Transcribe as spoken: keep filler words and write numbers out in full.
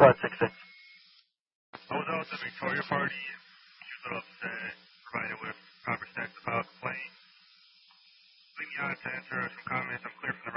Squad six six. I was out at the Victoria party. She was upset, provided with proper steps of how to complain. Leave me on to answer some comments. I'm clear from the